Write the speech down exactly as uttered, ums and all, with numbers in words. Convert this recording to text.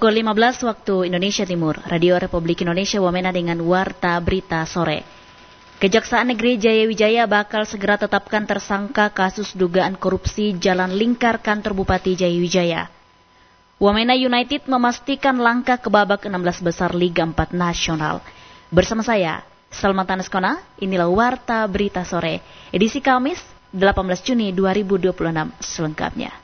Pukul lima belas waktu Indonesia Timur, Radio Republik Indonesia Wamena dengan Warta Berita Sore. Kejaksaan Negeri Jayawijaya bakal segera tetapkan tersangka kasus dugaan korupsi Jalan Lingkar kantor Bupati Jayawijaya. Wamena United memastikan langkah ke babak enam belas besar Liga empat Nasional. Bersama saya, Salma Taneskona, inilah Warta Berita Sore, edisi Kamis delapan belas Juni dua ribu dua puluh enam selengkapnya.